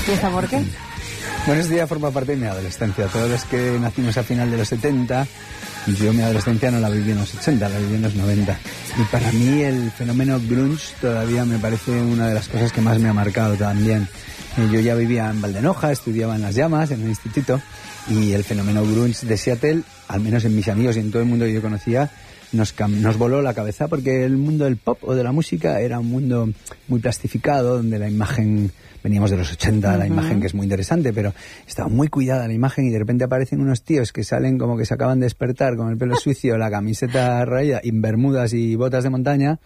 ¿Y esta por qué? Bueno, este día forma parte de mi adolescencia. Todos los que nacimos a final de los 70, yo mi adolescencia no la viví en los 80, la viví en los 90. Y para mí el fenómeno grunge todavía me parece una de las cosas que más me ha marcado también. Yo ya vivía en Valdenoja, estudiaba en Las Llamas, en el instituto, y el fenómeno grunge de Seattle, al menos en mis amigos y en todo el mundo que yo conocía, nos voló la cabeza, porque el mundo del pop o de la música era un mundo muy plastificado, donde la imagen, veníamos de los 80, la imagen que es muy interesante, pero estaba muy cuidada la imagen, y de repente aparecen unos tíos que salen como que se acaban de despertar con el pelo sucio, la camiseta raída, y bermudas y botas de montaña,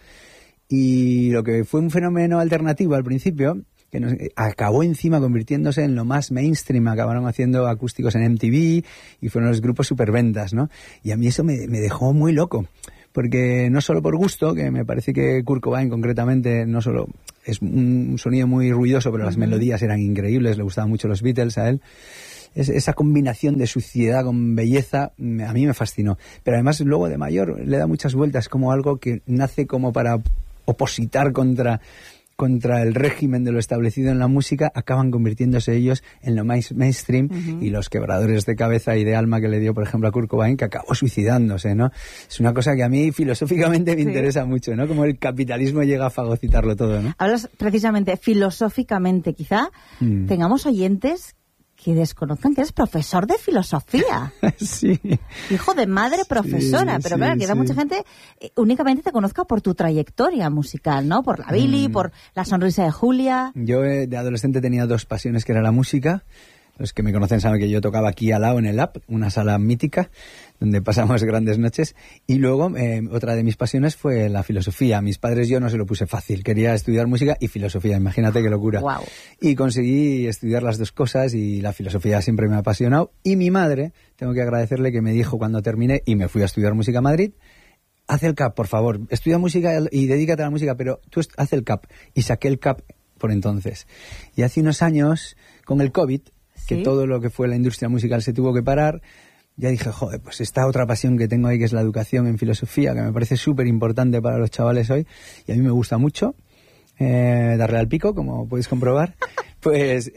y lo que fue un fenómeno alternativo al principio, que acabó encima convirtiéndose en lo más mainstream. Acabaron haciendo acústicos en MTV y fueron los grupos superventas, ¿no? Y a mí eso me dejó muy loco, porque no solo por gusto, que me parece que Kurt Cobain concretamente no solo es un sonido muy ruidoso, pero las melodías eran increíbles, le gustaban mucho los Beatles a él. Esa combinación de suciedad con belleza a mí me fascinó. Pero además luego de mayor le da muchas vueltas, como algo que nace como para opositar contra el régimen de lo establecido en la música, acaban convirtiéndose ellos en lo más mainstream, y los quebradores de cabeza y de alma que le dio, por ejemplo, a Kurt Cobain, que acabó suicidándose, ¿no? Es una cosa que a mí filosóficamente me interesa mucho, ¿no? Como el capitalismo llega a fagocitarlo todo, ¿no? Hablas precisamente filosóficamente, quizá tengamos oyentes que desconozcan que eres profesor de filosofía. Sí. Hijo de madre profesora. Sí, pero claro, queda mucha gente únicamente te conozca por tu trayectoria musical, ¿no? Por la Billy, por la sonrisa de Julia. Yo de adolescente tenía dos pasiones, que era la música. Los que me conocen saben que yo tocaba aquí al lado en el Lab, una sala mítica donde pasamos grandes noches. Y luego otra de mis pasiones fue la filosofía. A mis padres yo no se lo puse fácil. Quería estudiar música y filosofía. Imagínate qué locura. Wow. Y conseguí estudiar las dos cosas, y la filosofía siempre me ha apasionado. Y mi madre, tengo que agradecerle, que me dijo cuando terminé y me fui a estudiar música a Madrid: haz el CAP, por favor. Estudia música y dedícate a la música, pero tú haz el CAP. Y saqué el CAP por entonces. Y hace unos años, con el COVID, que todo lo que fue la industria musical se tuvo que parar, ya dije, joder, pues esta otra pasión que tengo ahí, que es la educación en filosofía, que me parece súper importante para los chavales hoy, y a mí me gusta mucho darle al pico, como podéis comprobar, pues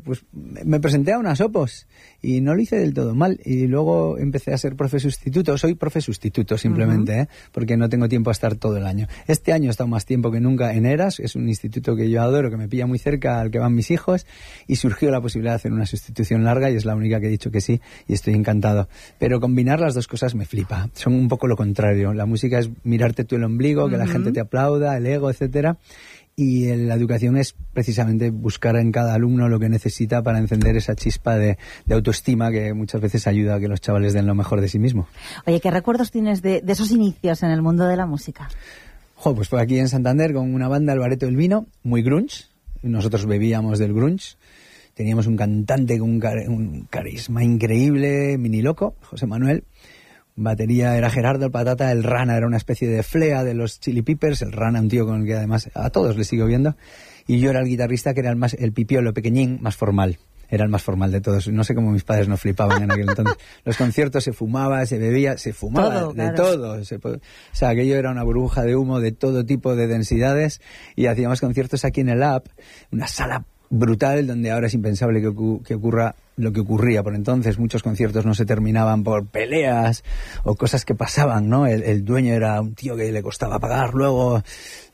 me presenté a unas opos y no lo hice del todo mal, y luego empecé a ser profe sustituto. Soy profe sustituto simplemente, porque no tengo tiempo a estar todo el año. Este año he estado más tiempo que nunca en Eras, es un instituto que yo adoro, que me pilla muy cerca, al que van mis hijos, y surgió la posibilidad de hacer una sustitución larga, y es la única que he dicho que sí, y estoy encantado. Pero combinar las dos cosas me flipa, son un poco lo contrario. La música es mirarte tú el ombligo, que la gente te aplauda, el ego, etcétera. Y la educación es precisamente buscar en cada alumno lo que necesita para encender esa chispa de autoestima, que muchas veces ayuda a que los chavales den lo mejor de sí mismos. Oye, ¿qué recuerdos tienes de esos inicios en el mundo de la música? Pues fue aquí en Santander con una banda, el Bareto del Vino, muy grunge. Nosotros bebíamos del grunge. Teníamos un cantante con un carisma increíble, mini loco, José Manuel. Batería era Gerardo el Patata, el Rana era una especie de Flea de los Chili Peppers, el Rana un tío con el que además a todos les sigo viendo, y yo era el guitarrista, que era el pipiolo pequeñín, más formal, era el más formal de todos. No sé cómo mis padres no flipaban en aquel entonces. Los conciertos se fumaba, se bebía, se fumaba, todo, de todo. O sea, aquello era una burbuja de humo de todo tipo de densidades, y hacíamos conciertos aquí en el Lab, una sala brutal, donde ahora es impensable que ocurra lo que ocurría por entonces. Muchos conciertos no se terminaban por peleas o cosas que pasaban, ¿no? El dueño era un tío que le costaba pagar, luego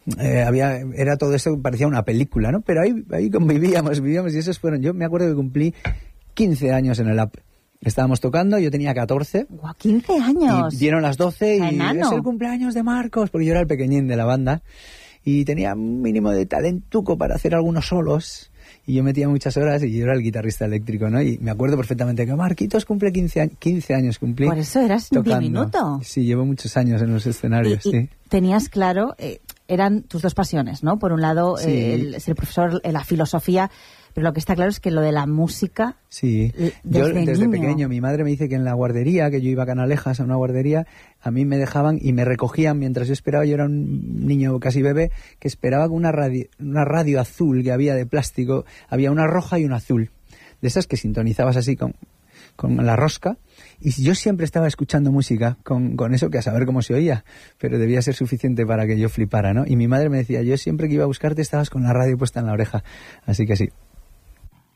era todo esto, parecía una película, ¿no? Pero ahí convivíamos, y esos fueron, yo me acuerdo que cumplí 15 años en el App. Estábamos tocando, yo tenía 14. ¡Guau, 15 años! Y dieron las 12 y enano. Es el cumpleaños de Marcos, porque yo era el pequeñín de la banda y tenía un mínimo de talentuco para hacer algunos solos. Y yo metía muchas horas, y yo era el guitarrista eléctrico, ¿no? Y me acuerdo perfectamente que Marquitos cumple 15 años cumplí. Por eso eras un diminuto. Sí, llevo muchos años en los escenarios, y tenías claro, eran tus dos pasiones, ¿no? Por un lado, ser profesor, la filosofía, pero lo que está claro es que lo de la música... Sí, yo desde pequeño, mi madre me dice que en la guardería, que yo iba a Canalejas, a una guardería, a mí me dejaban y me recogían mientras yo esperaba. Yo era un niño casi bebé, que esperaba con una radio azul que había de plástico, había una roja y una azul, de esas que sintonizabas así con la rosca, y yo siempre estaba escuchando música con eso, que a saber cómo se oía, pero debía ser suficiente para que yo flipara, ¿no? Y mi madre me decía, yo siempre que iba a buscarte estabas con la radio puesta en la oreja, así que sí.